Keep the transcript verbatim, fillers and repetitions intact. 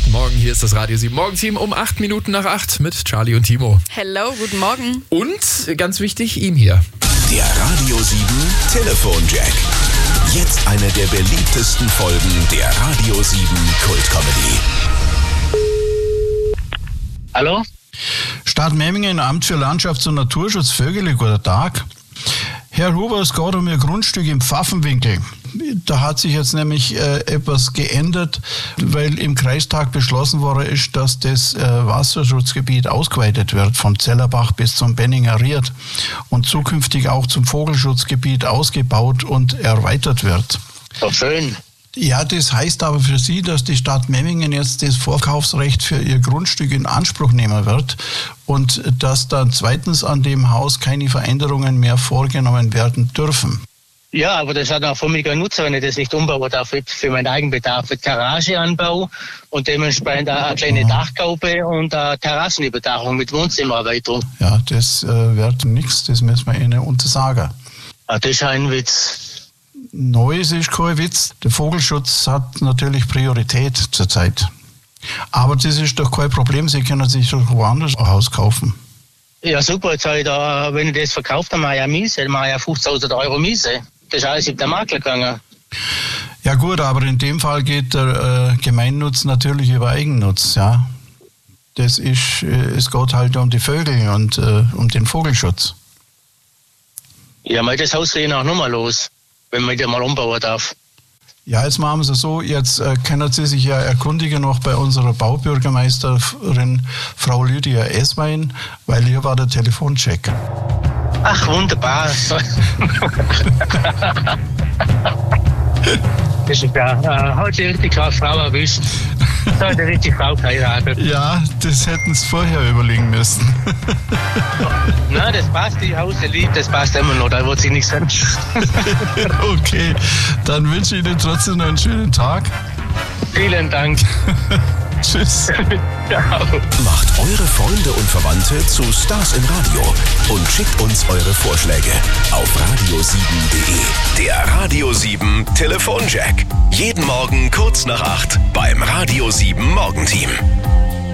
Guten Morgen, hier ist das Radio sieben Morgenteam um acht Minuten nach acht mit Charlie und Timo. Hello, guten Morgen. Und ganz wichtig, ihm hier. Der Radio sieben Telefonjack. Jetzt eine der beliebtesten Folgen der Radio sieben Kultcomedy. Hallo? Stadt Memmingen, Amt für Landschafts- und Naturschutz, Vögele, guten Tag. Herr Huber, es geht um Ihr Grundstück im Pfaffenwinkel. Da hat sich jetzt nämlich äh, etwas geändert, weil im Kreistag beschlossen worden ist, dass das äh, Wasserschutzgebiet ausgeweitet wird, vom Zellerbach bis zum Benninger Ried und zukünftig auch zum Vogelschutzgebiet ausgebaut und erweitert wird. Doch schön. Ja, das heißt aber für Sie, dass die Stadt Memmingen jetzt das Vorkaufsrecht für ihr Grundstück in Anspruch nehmen wird und dass dann zweitens an dem Haus keine Veränderungen mehr vorgenommen werden dürfen. Ja, aber das hat auch für mich keinen Nutzen, wenn ich das nicht umbauen darf für meinen Eigenbedarf. Mit Garageanbau und dementsprechend eine kleine Dachgaube und eine Terrassenüberdachung mit Wohnzimmererweiterung. Ja, das äh, wird nichts, das müssen wir Ihnen untersagen. Ah, das ist ein Witz. Neues ist kein Witz. Der Vogelschutz hat natürlich Priorität zurzeit. Aber das ist doch kein Problem. Sie können sich doch woanders ein Haus kaufen. Ja, super. Jetzt habe ich da, wenn ich das verkauft, dann mache ich ja Miese. Dann mache ich ja fünfzigtausend Euro Miese. Das ist alles in der Makler gegangen. Ja gut, aber in dem Fall geht der äh, Gemeinnutz natürlich über Eigennutz. Ja, das ist, äh, es geht halt um die Vögel und äh, um den Vogelschutz. Ja, mal das Haus sehen auch nochmal los, wenn man das mal umbauen darf. Ja, jetzt machen wir es so, jetzt äh, können Sie sich ja erkundigen noch bei unserer Baubürgermeisterin Frau Lydia Eswein, weil hier war der Telefoncheck. Ach, wunderbar. Das ist ja, äh, hat die richtig klar Frau erwischt. Da hat die richtige Frau geheiratet. Ja, das hätten Sie vorher überlegen müssen. Nein, das passt, die Hause liebt, das passt immer noch, da wird sich nichts ändern. Okay, dann wünsche ich Ihnen trotzdem noch einen schönen Tag. Vielen Dank. Tschüss. Ciao. Macht eure Freunde und Verwandte zu Stars im Radio und schickt uns eure Vorschläge auf radio sieben punkt de. Der Radio sieben Telefonjack. Jeden Morgen kurz nach acht beim Radio sieben Morgenteam.